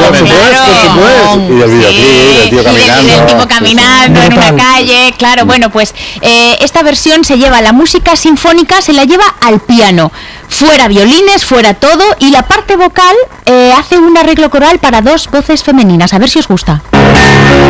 supuesto. Y del videoclip, del tío caminando. Del tipo caminando en una calle, claro. Bueno, pues esta versión se lleva la música sinfónica, se la lleva al piano. Fuera violines, fuera todo, y la parte vocal hace un arreglo coral para 2 voces femeninas. A ver si os gusta.